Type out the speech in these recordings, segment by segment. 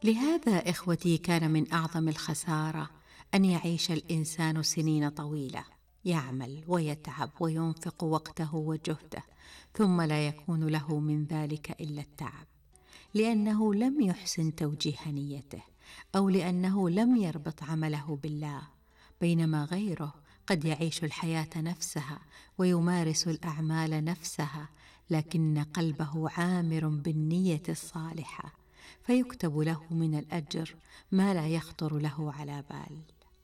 لهذا إخوتي كان من أعظم الخسارة أن يعيش الإنسان سنين طويلة يعمل ويتعب وينفق وقته وجهده، ثم لا يكون له من ذلك إلا التعب، لأنه لم يحسن توجيه نيته، أو لأنه لم يربط عمله بالله. بينما غيره قد يعيش الحياة نفسها ويمارس الأعمال نفسها، لكن قلبه عامر بالنية الصالحة، فيكتب له من الأجر ما لا يخطر له على بال.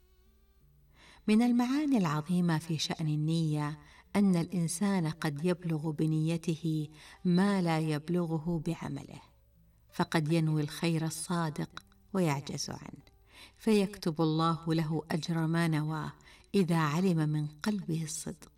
من المعاني العظيمة في شأن النية أن الإنسان قد يبلغ بنيته ما لا يبلغه بعمله، فقد ينوي الخير الصادق ويعجز عنه، فيكتب الله له أجر ما نواه إذا علم من قلبه الصدق.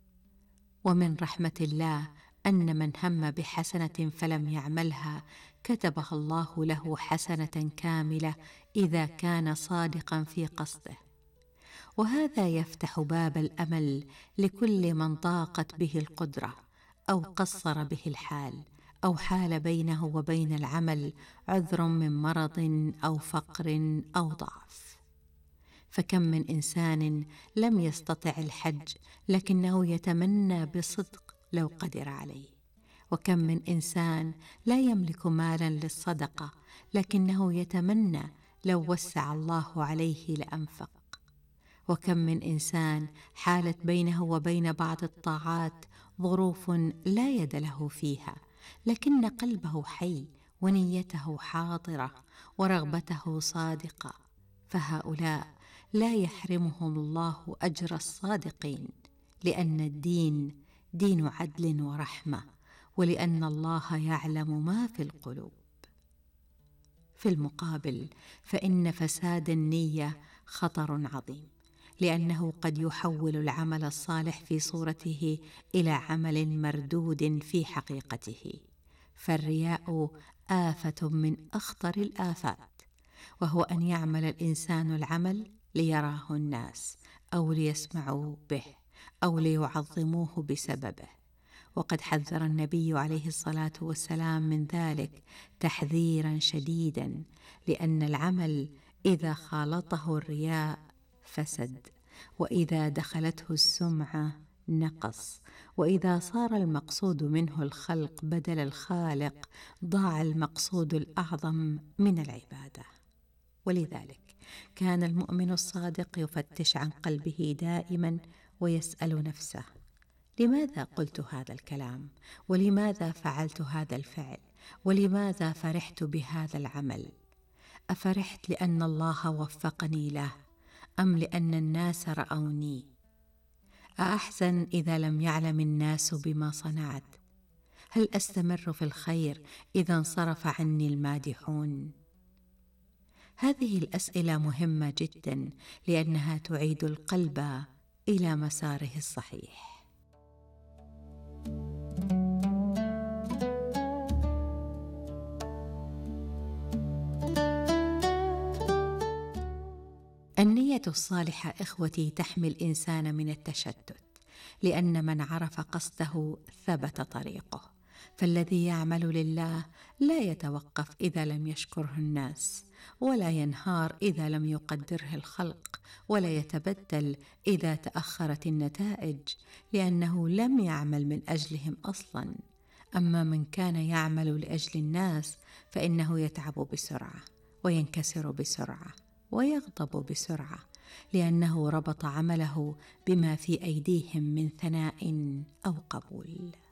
ومن رحمة الله أن من هم بحسنة فلم يعملها كتبها الله له حسنة كاملة إذا كان صادقا في قصده. وهذا يفتح باب الأمل لكل من ضاقت به القدرة أو قصر به الحال، أو حال بينه وبين العمل عذر من مرض أو فقر أو ضعف. فكم من إنسان لم يستطع الحج لكنه يتمنى بصدق لو قدر عليه، وكم من إنسان لا يملك مالا للصدقة لكنه يتمنى لو وسع الله عليه لأنفق، وكم من إنسان حالت بينه وبين بعض الطاعات ظروف لا يد له فيها، لكن قلبه حي ونيته حاضرة ورغبته صادقة، فهؤلاء لا يحرمهم الله أجر الصادقين، لأن الدين دين عدل ورحمة، ولأن الله يعلم ما في القلوب. في المقابل فإن فساد النية خطر عظيم، لأنه قد يحول العمل الصالح في صورته إلى عمل مردود في حقيقته. فالرياء آفة من أخطر الآفات، وهو أن يعمل الإنسان العمل ليراه الناس أو ليسمعوا به أو ليعظموه بسببه. وقد حذر النبي عليه الصلاة والسلام من ذلك تحذيرا شديدا، لأن العمل إذا خالطه الرياء فسد، وإذا دخلته السمعة نقص، وإذا صار المقصود منه الخلق بدل الخالق ضاع المقصود الأعظم من العبادة. ولذلك كان المؤمن الصادق يفتش عن قلبه دائما ويسأل نفسه: لماذا قلت هذا الكلام؟ ولماذا فعلت هذا الفعل؟ ولماذا فرحت بهذا العمل؟ أفرحت لأن الله وفقني له، أم لأن الناس رأوني؟ أأحزن إذا لم يعلم الناس بما صنعت؟ هل أستمر في الخير إذا انصرف عني المادحون؟ هذه الأسئلة مهمة جدا، لأنها تعيد القلب إلى مساره الصحيح. النية الصالحة إخوتي تحمي الإنسان من التشتت، لأن من عرف قصده ثبت طريقه. فالذي يعمل لله لا يتوقف إذا لم يشكره الناس، ولا ينهار إذا لم يقدره الخلق، ولا يتبدل إذا تأخرت النتائج، لأنه لم يعمل من أجلهم أصلا. أما من كان يعمل لأجل الناس فإنه يتعب بسرعة وينكسر بسرعة ويغضب بسرعة، لأنه ربط عمله بما في أيديهم من ثناء أو قبول.